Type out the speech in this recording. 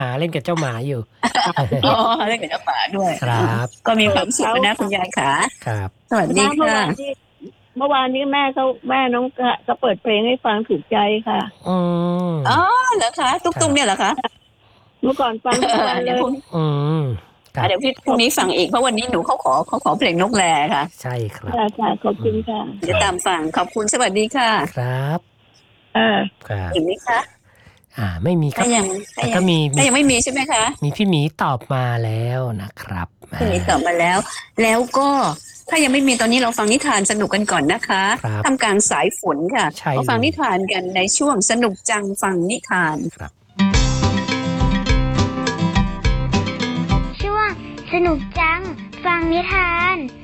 เล่นกับเจ้าหมาอยู่อ๋อเล่นกับเจ้าป่าด้วยครับก็มีความสุขนะคุณยายค่ะครับสวัสดีค่ะเมื่อวานนี้แม่น้องก็เปิดเพลงให้ฟังถูกใจค่ะอืมอ๋อเหรอคะตุ๊กตุ้มเนี่ยเหรอคะเมื่อก่อนฟังทุกวันเลยอืมครับเดี๋ยวพรุ่งนี้ฟังอีกเพราะวันนี้หนูเขาขอเพลงนกแลค่ะใช่ครับค่ะขอบคุณค่ะเดี๋ยวตามฟังขอบคุณสวัสดีค่ะครับ ครับอีกไหมคะไม่มีครับถ้าแต่ก็ยังมีไม่มีใช่ไหมคะมีพี่หมีตอบมาแล้วนะครับพี่หมีตอบมาแล้ว แล้วก็ถ้ายังไม่มีตอนนี้เราฟังนิทานสนุกกันก่อนนะคะครับทำกลางสายฝนค่ะใช่เราฟังนิทานกันในช่วงสนุกจังฟังนิทานครับช่วงสนุกจังฟังนิทาน